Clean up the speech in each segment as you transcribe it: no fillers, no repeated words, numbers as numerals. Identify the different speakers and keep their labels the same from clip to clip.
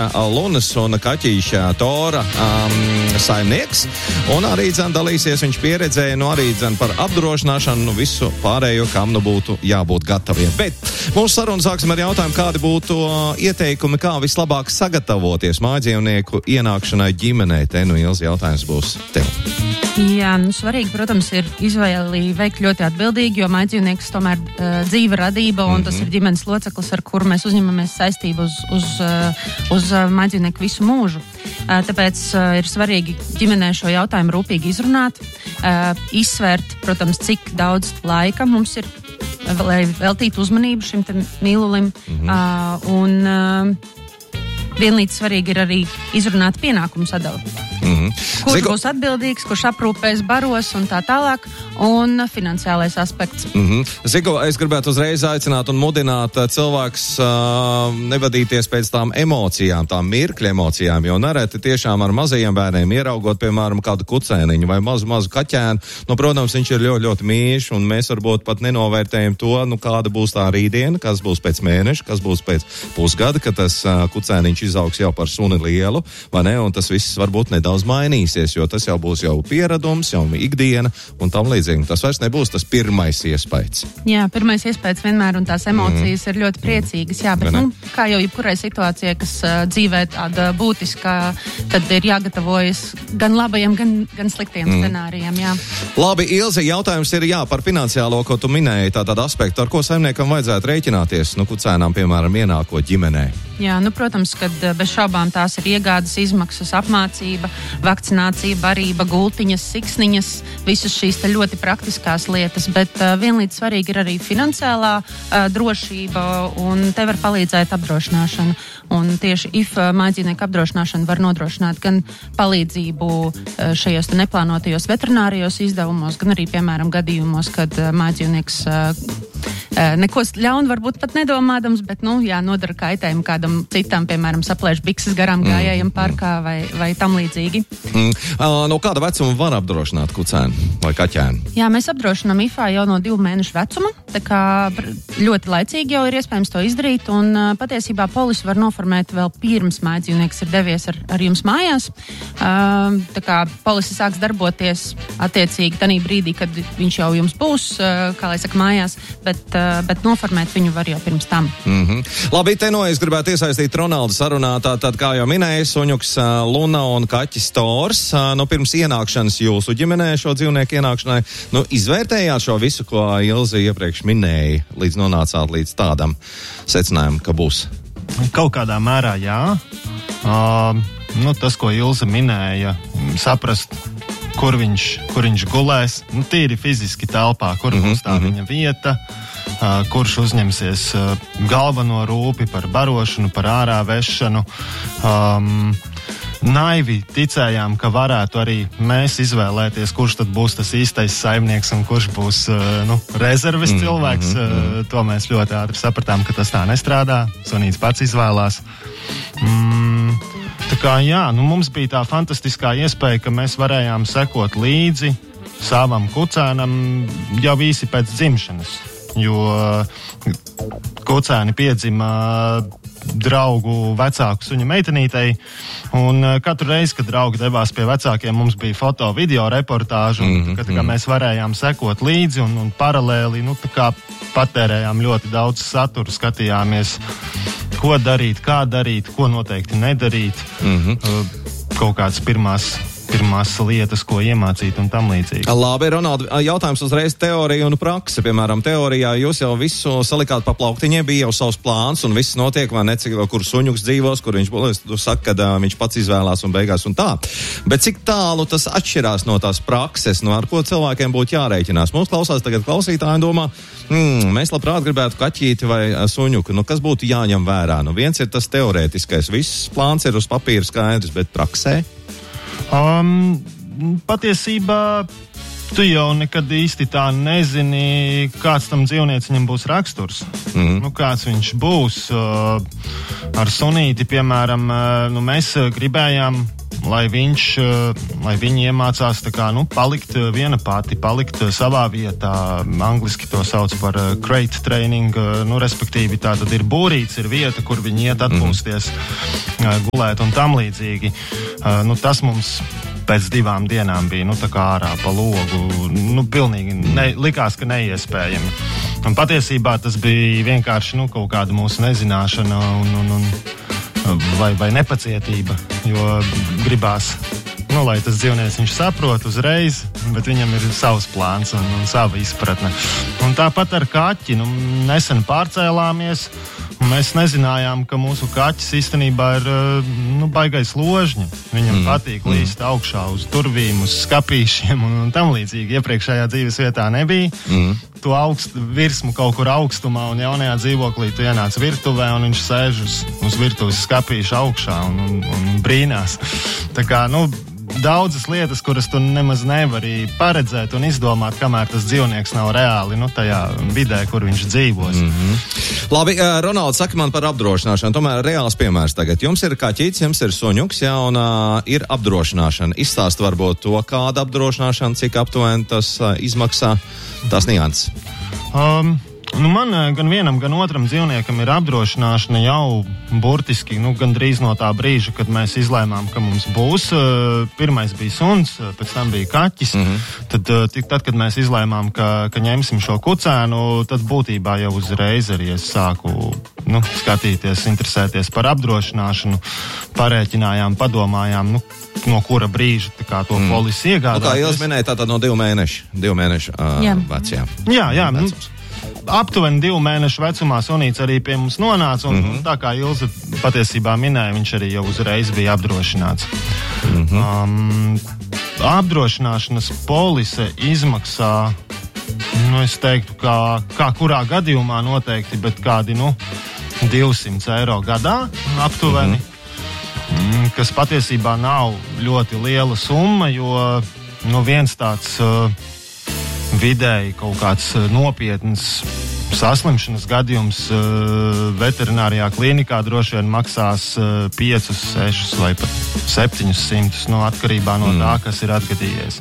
Speaker 1: Lunas un kaķīša Tora saimnieks, un arī dalīsies viņš pieredzē, arī par apdrošināšanu, visu pārējo, kam būtu jābūt gataviem. Bet mūsu sarunu sāksim ar jautājumu, kādi būtu ieteikumi, kā vislabāk sagatavoties mājdzīvnieku ienākšanai ģimenē. Te Ilzi jautājums būs tev.
Speaker 2: Jā, svarīgi, protams, ir izvēli veikt ļoti atbildīgi, jo mājdzīvnieks tomēr dzīve radība, un tas ir ģimenes loceklis, ar kuru mēs uzņemamies saistību uz mājdzīvnieku visu mūžu. Tāpēc ir svarīgi ģimenē šo jautājumu rūpīgi izrunāt, izsvērt, protams, cik daudz laika mums ir, lai veltītu uzmanību šim te mīlulim, un vienlīdz svarīgi ir arī izrunāt pienākumu sadali. Kurš būs atbildīgs, kurš aprūpēs, baros un tā tālāk, un finansiālais aspekts.
Speaker 1: Zigo, es gribētu uzreiz aicināt un mudināt cilvēks nevadīties pēc tām emocijām, tām mirkļa emocijām, jo nereti tiešām ar mazajiem bērniem ieraugot, piemēram, kādu kucēniņu vai mazu kaķēnu, protams, viņš ir ļoti, ļoti mīļš, un mēs varbūt pat nenovērtējam to, kāda būs tā rītdiena, kas būs pēc mēneša, kas būs pēc pusgada, kad tas kucēniņš izaugs jau par suni lielu, vai ne, un tas viss varbūt nedaudz mainīsies, jo tas jau būs jau pieradums, jau ikdiena un tam līdzīgi. Tas vairs nebūs tas pirmais iespējas.
Speaker 2: Jā, pirmais iespējas vienmēr un tās emocijas ir ļoti priecīgas, jā, bet, kā jau jebkurai situācijai, kas dzīvē tāda būtiska, tad ir jāgatavojas gan labajiem, gan sliktiem scenārijiem, jā.
Speaker 1: Labi, Ilze, jautājums ir, par finansiālo, ko tu minēji, tātad aspektu, ar ko saimniekam vajadzētu rēķināties, kucēnām, piemēram, ienākot ģimenē.
Speaker 2: Jā, protams, kad bez šaubām tās ir iegādes izmaksas, apmācība, vakcinācija, barība, gultiņas, siksniņas, visas šīs te ļoti praktiskās lietas, bet vienlīdz svarīgi ir arī finansiālā drošība, un te var palīdzēt apdrošināšana. Un tieši IF mājdzīvnieku apdrošināšana var nodrošināt gan palīdzību šajos neplānotajos veterinārijos izdevumos, gan arī, piemēram, gadījumos, kad mājdzīvnieks neko ļaunu varbūt pat nedomādams, bet, nodara kaitējumu kādam citam, piemēram, saplēš bikses garām gājējiem parkā vai tam līdzīgi.
Speaker 1: No kāda vecuma var apdrošināt kucēnu vai kaķēnu?
Speaker 2: Jā, mēs apdrošinām IFā jau no 2 mēnešu vecuma, tā kā ļoti laicīgi jau ir iespējams to izdarīt, un patiesībā polisi var noformēt vēl pirms mājdzīvnieks ir devies ar jums mājās. Tā kā polisi sāks darboties attiecīgi tanī brīdī, kad viņš jau jums būs, kā lai saka, mājās, bet noformēt viņu var jau pirms tam.
Speaker 1: Labi, es gribētu iesaistīt Ronaldu sarunā, tad kā jau minēja, suņuks Luna un kaķis Tors, pirms ienākšanas jūsu ģimenē šo dzīvnieku ienākšanai, izvērtējāt šo visu, ko Ilze iepriekš minēja, līdz nonācāt līdz tādam secinājumam, ka būs?
Speaker 3: Kaut kādā mērā, jā. Tas, ko Ilze minēja, saprast, kur viņš gulēs, tīri fiziski telpā, kur būs tā viņa vieta, kurš uzņemsies galveno rūpi par barošanu, par ārā vešanu. Naivi ticējām, ka varētu arī mēs izvēlēties, kurš tad būs tas īstais saimnieks un kurš būs rezerves cilvēks. To mēs ļoti ātri sapratām, ka tas tā nestrādā. Sunīts pats izvēlās. Tā kā mums bija tā fantastiskā iespēja, ka mēs varējām sekot līdzi savam kucēnam jau īsi pēc dzimšanas, jo kucēni piedzima draugu vecāku suņa meitenītei, un katru reizi, kad draugi devās pie vecākiem, mums bija foto, video reportāžu, un kā mēs varējām sekot līdzi un paralēli, patērējām ļoti daudz saturu, skatījāmies, ko darīt, kā darīt, ko noteikti nedarīt, kaut kādas pirmās lietas, ko iemācīt un tam līdzīgi.
Speaker 1: Labi, Ronaldi, jautājums uzreiz teorija un prakse. Piemēram, teorijā jūs jau visu salikāt pa plauktiņiem, bija jau savs plāns un viss notiek, vai ne, kur suņuks dzīvos, kur viņš būs, tu saki, kad viņš pats izvēlās un beigās un tā. Bet cik tālu tas atšķirās no tās prakses, ar ko cilvēkiem būtu jārēķinās? Mums klausās tagad klausītāji un domā, mēs labprāt gribētu kaķīti vai suņuku, kas būtu jāņem vērā? Viens ir tas teorētiskais, viss plāns ir uz papīra skaidrs, bet praksē?
Speaker 3: Patiesībā tu jau nekad īsti tā nezini, kāds tam dzīvnieciņam būs raksturs. Kāds viņš būs. Ar sunīti, piemēram, mēs gribējām lai viņi iemācās tā kā, palikt viena pati, palikt savā vietā. Angliski to sauc par crate training, respektīvi tā tad ir būrīts, ir vieta, kur viņi iet atpūsties, gulēt un tam līdzīgi. Tas mums pēc 2 dienām bija, tā kā ārā pa logu, pilnīgi likās, ka neiespējami. Un patiesībā tas bija vienkārši, kaut kāda mūsu nezināšana vai nepacietība, jo gribās, lai tas dzīvnieks viņš saprot uzreiz, bet viņam ir savs plāns un sava izpratne. Un tāpat ar kaķi, nesen pārcēlāmies, un mēs nezinājām, ka mūsu kaķis īstenībā ir, baigais ložņi. Viņam patīk līst augšā uz durvīm, uz skapīšiem un tam līdzīgi. Iepriekšējā dzīves vietā nebija. Tu virsmu kaut kur augstumā un jaunajā dzīvoklī tu ienāc virtuvē un viņš sēž uz virtuves skapīša augšā un brīnās. Tā kā, daudzas lietas, kuras tu nemaz nevari paredzēt un izdomāt, kamēr tas dzīvnieks nav reāli, tajā vidē, kur viņš dzīvos.
Speaker 1: Labi, Ronalds, saka man par apdrošināšanu. Tomēr reāls piemērs tagad. Jums ir kaķītis, jums ir suņuks, un ir apdrošināšana. Izstāst varbūt to, kāda apdrošināšana, cik aptuveni tas izmaksā, tās nianses.
Speaker 3: Man gan vienam, gan otram dzīvniekam ir apdrošināšana jau burtiski, gandrīz no tā brīža, kad mēs izlēmām, ka mums būs. Pirmais bija suns, pēc tam bija kaķis. Tad, kad mēs izlēmām, ka ņemsim šo kucēnu, tad būtībā jau uzreiz arī es sāku skatīties, interesēties par apdrošināšanu, parēķinājām, padomājām, no kura brīža to polisi iegādāties.
Speaker 1: Kā Ilze minēja, tātad no 2 mēnešu vecajām.
Speaker 3: Jā. Aptuveni 2 mēnešu vecumā sunīts arī pie mums nonāca, un tā kā Ilze patiesībā minēja, viņš arī jau uzreiz bija apdrošināts. Apdrošināšanas polise izmaksā, es teiktu, kā kurā gadījumā noteikti, bet kādi, 200 eiro gadā aptuveni, kas patiesībā nav ļoti liela summa, jo, viens tāds vidēji kaut kāds nopietns saslimšanas gadījums veterinārijā klīnikā droši vien maksās 5, 6 vai pat 700, atkarībā no tā, kas ir atgadījies.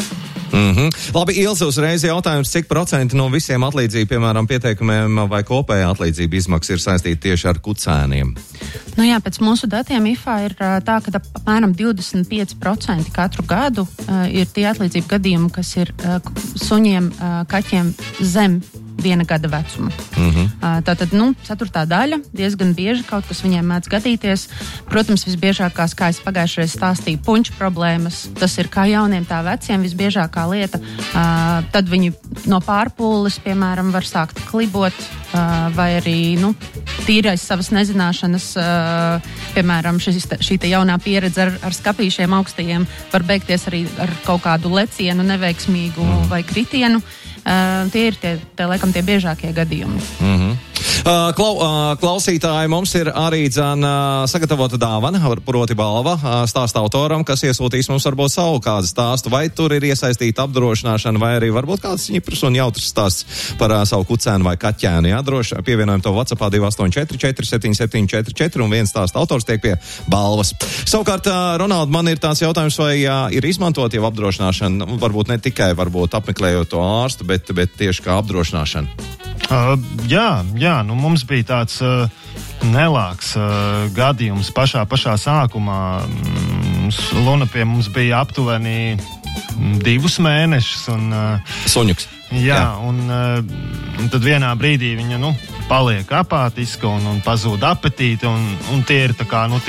Speaker 1: Labi, Ilze, uzreiz jautājums, cik procenti no visiem atlīdzību, piemēram, pieteikumiem vai kopējā atlīdzība izmaksa ir saistīta tieši ar kucēniem?
Speaker 2: Pēc mūsu datiem IFA ir tā, ka apmēram 25% katru gadu ir tie atlīdzību gadījumi, kas ir suņiem, kaķiem zem 1 gada vecuma. Tātad, 4. daļa, diezgan bieži kaut kas viņiem mēdz gadīties. Protams, visbiežākās, kā es pagājušreiz stāstīju, puņu problēmas. Tas ir kā jauniem, tā veciem visbiežākā lieta. Tad viņi no pārpūles, piemēram, var sākt klibot, vai arī, tīrais savas nezināšanas, piemēram, šī te jaunā pieredze ar skapīšiem augstajiem var beigties arī ar kaut kādu lecienu neveiksmīgu vai kritienu. Tie ir laikam tie biežākie gadījumi.
Speaker 1: Klausītāji, mums ir arī sagatavota dāvana, proti balva stāsta autoram, kas iesūtīs mums varbūt savu kādu stāstu, vai tur ir iesaistīta apdrošināšana, vai arī varbūt kāds ņiprs un jautrs stāsts par savu kucēnu vai kaķēnu. Jā, droši pievienojam to WhatsAppā 284 7744 un viens stāsta autors tiek pie balvas. Savukārt, Ronald, man ir tāds jautājums, vai ir izmantot jau apdrošināšana, varbūt ne tikai apmeklējot to ārstu, bet tieši kā apdrošināšana?
Speaker 3: Jā, mums bija tāds nelāks gadījums pašā sākumā. Luna pie mums bija aptuveni 2 mēnešus.
Speaker 1: Suņuks.
Speaker 3: Jā. Un tad vienā brīdī viņa paliek apātiska un pazūd apetīti, un tie ir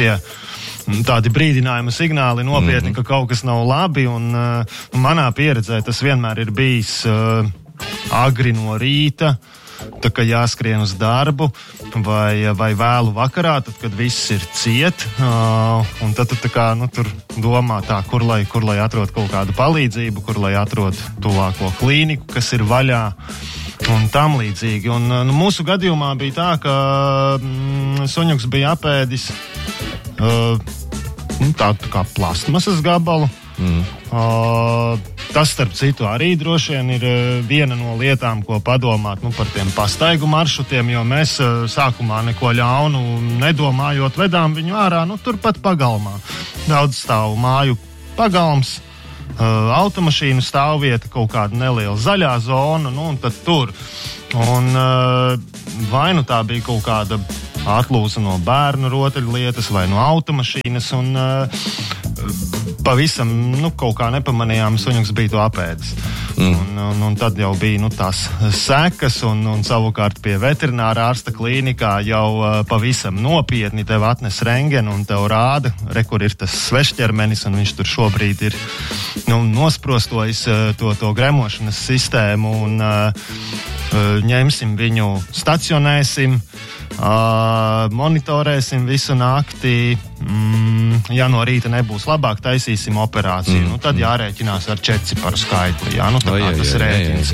Speaker 3: tādi brīdinājuma signāli nopietni, ka kaut kas nav labi, un manā pieredzē tas vienmēr ir bijis agri no rīta, tā kā jāskrien uz darbu, vai vēlu vakarā, tad, kad viss ir ciet, un tad tur domā kur lai atrod kaut kādu palīdzību, kur lai atrod tuvāko klīniku, kas ir vaļā, un tam līdzīgi. Un mūsu gadījumā bija tā, ka suņuks bija apēdis tādu kā plastmasas gabalu, Tas, starp citu, arī droši vien ir viena no lietām, ko padomāt par tiem pastaigu maršrutiem, jo mēs sākumā neko ļaunu nedomājot, vedām viņu ārā, turpat pagalmā. Daudz stāvu māju pagalms, automašīnu stāvvieta, kaut kāda neliela zaļā zona, un tad tur. Un vai tā bija kaut kāda atlūza no bērnu rotaļlietas vai no automašīnas, un pavisam, kaut kā nepamanījām, suņuks bija to apēdis. Un tad jau bija, tās sekas, un savukārt pie veterinārā ārsta klīnikā jau pavisam nopietni tev atnes rengenu un tev rāda, kur ir tas svešķermenis, un viņš tur šobrīd ir, nosprostojis to gremošanas sistēmu, un ņemsim viņu, stacionēsim, monitorēsim visu nakti, ja no rīta nebūs labāk, taisīsim operāciju. Tad jārēķinās ar 4 skaitli, tā kā tas rēķins.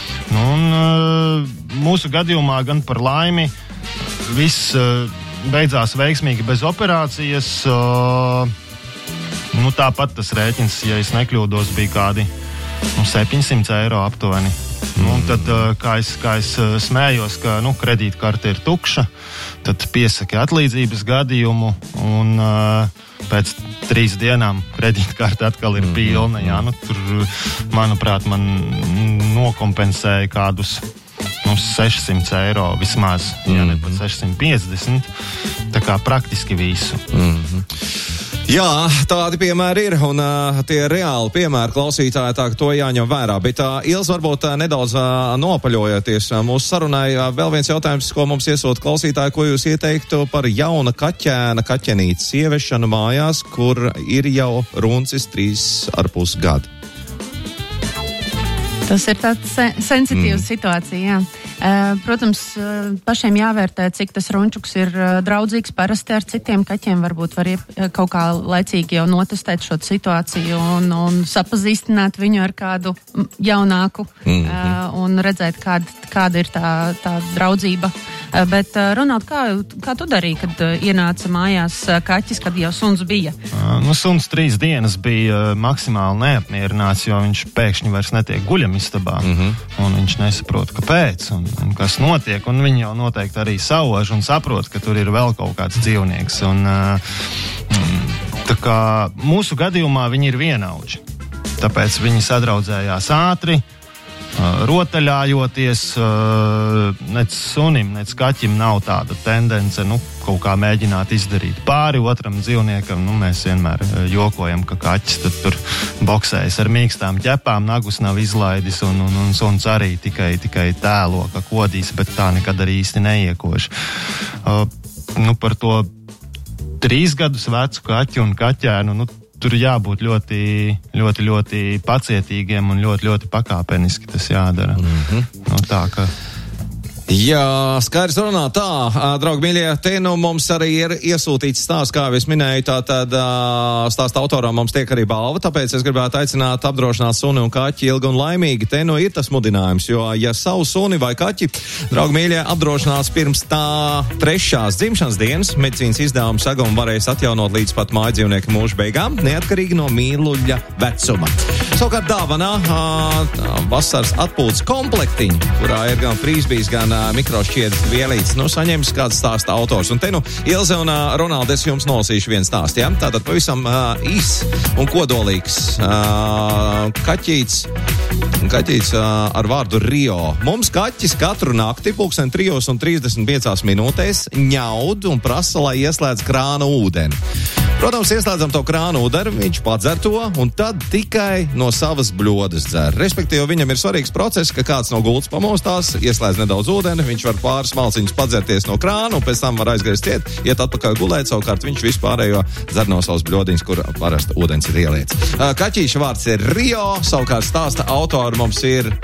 Speaker 3: Mūsu gadījumā gan par laimi viss beidzās veiksmīgi bez operācijas. Tāpat tas rēķins, ja es nekļūdos, bija kādi 700 eiro aptuveni. Tad, kā es smējos, ka kredītkarte ir tukša, tad piesaki atlīdzības gadījumu, un pēc 3 dienām kredītkarte atkal ir pilna. Tur, manuprāt, man nokompensēja kādus 600 eiro vismaz, ja ne pat 650, tā kā praktiski visu.
Speaker 1: Jā, tādi piemēri ir, un tie reāli piemēri klausītāji, tā ka to jāņem vērā. Bet Ils, varbūt nedaudz nopaļojoties mūsu sarunai, vēl viens jautājums, ko mums iesūta klausītāji, ko jūs ieteiktu par jauna kaķenītes ieviešanu mājās, kur ir jau runcis 3,5 gadi?
Speaker 2: Tas ir tāds sensitīvs situācija, jā. Protams, pašiem jāvērtē, cik tas runčuks ir draudzīgs. Parasti ar citiem kaķiem varbūt var kaut kā laicīgi jau notestēt šo situāciju un sapazīstināt viņu ar kādu jaunāku un redzēt, kāda ir tā draudzība. Bet, Ronald, kā tu darīji, kad ienāca mājās kaķis, kad jau suns bija?
Speaker 3: Suns 3 dienas bija maksimāli neapmierināts, jo viņš pēkšņi vairs netiek guļamistabā. Un viņš nesaprot, kāpēc un kas notiek. Un viņi jau noteikti arī sauž un saprot, ka tur ir vēl kaut kāds dzīvnieks. Un, tā kā mūsu gadījumā viņi ir vienaudži. Tāpēc viņi sadraudzējās ātri, rotaļājoties, nec sunim, nec kaķim nav tāda tendence, kaut kā mēģināt izdarīt pāri otram dzīvniekam. Mēs vienmēr jokojam, ka kaķis tad tur boksējas ar mīkstām ķepām, nagus nav izlaidis, un suns arī tikai tēlo, ka kodīs, bet tā nekad arī īsti neiekoš. Par to 3 gadus vecu kaķu un kaķēnu, tur jābūt ļoti, ļoti, ļoti pacietīgiem un ļoti, ļoti pakāpeniski tas jādara. Tā, ka...
Speaker 1: Jā, skaidrs runā tā, draugi mīļie, te mums arī ir iesūtīts stāsts, kā es minēju, tātad stāsta autoram mums tiek arī balva, tāpēc es gribētu aicināt apdrošināt suni un kaķi ilgi un laimīgi. Te ir tas mudinājums, jo ja savu suni vai kaķi, draugi mīļie, apdrošināts pirms tā 3. dzimšanas dienas, medicīnas izdevumu segumu varēs atjaunot līdz pat mājdzīvnieka mūža beigām, neatkarīgi no mīluļa vecuma. Savukārt dāvanā vasaras atpūtas komplektiņu, kurā ir gan frīzbijs, gan mikrošķiedras vielītes, saņems kāds stāsta autors. Un te Ilze un Ronalds, es jums nolasīšu vienu stāstu, ja? Tātad pavisam īs un kodolīgs kaķīts ar vārdu Rio. Mums kaķis katru nakti 3:35 minūtēs ņaud un prasa, lai ieslēdz krāna ūdeni. Protams, ieslēdzam to krānu ūdeni, viņš padzer to un tad tikai no savas bļodas dzer. Respektīvi, viņam ir svarīgs process, ka kāds no gultas pamostās, ieslēdz nedaudz ūdeni, viņš var pāris malciņus padzerties no krāna un pēc tam var aizgriezt iet atpakaļ gulēt, savukārt viņš vispārējo dzer no savas bļodiņas, kur parasti ūdens ir ieliets. Kaķīša vārds ir Rio, savukārt stāsta autori mums ir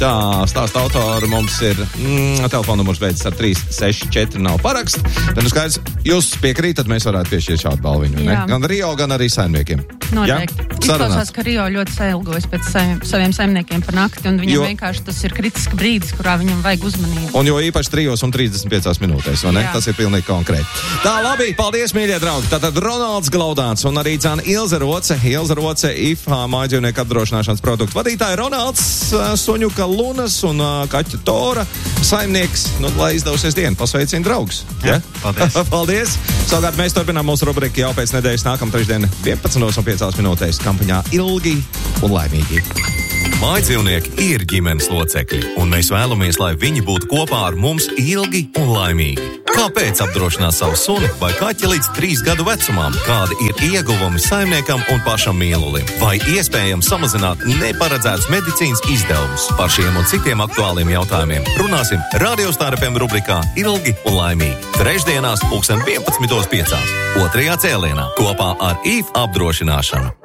Speaker 1: telefona numurs beidzas ar 364, nav paraksts. Tad skaidrs, jūs piekrītat, mēs varētu piešķirt šādu balviņu, ne? Gan Rio, gan arī saimniekiem.
Speaker 2: noteikti. Izklausās, ka Rio ļoti sailgojas pēc saviem saimniekiem pa nakti, un viņam vienkārši tas ir kritisks brīdis, kurā viņam vajag uzmanību.
Speaker 1: Un jo īpaši 3:35 minūtēs, vai ne? Tas ir pilnīgi konkrēti. Tā, labi, paldies, mīļie draugi. Tātad Ronalds Glaudāns un arī dzēna Ilze Roce, IFA mājdzīvnieku apdrošināšanas produktu vadītāja, Ronalds, suņuka Lunas un kaķa Tora saimnieks. Nu, lai izdausies diena, pasveicina draugus.
Speaker 3: Jā, paldies.
Speaker 1: Paldies. Savukārt mēs turpinām mūsu rubriku jau pēc nedēļas nākamā trešdiena 11:05 minūtēs kampaņā Ilgi un laimīgi.
Speaker 4: Mājdzīvnieki ir ģimenes locekļi, un mēs vēlamies, lai viņi būtu kopā ar mums ilgi un laimīgi. Kāpēc apdrošināt savu suni vai kaķi līdz 3 gadu vecumam? Kādi ir ieguvumi saimniekam un pašam mīlulim? Vai iespējams samazināt neparedzētus medicīnas izdevumus? Par šiem un citiem aktuāliem jautājumiem runāsim Radio Star FM rubrikā Ilgi un laimīgi. Trešdienās 11:05. 2. cēlienā kopā ar IF apdrošināšanu.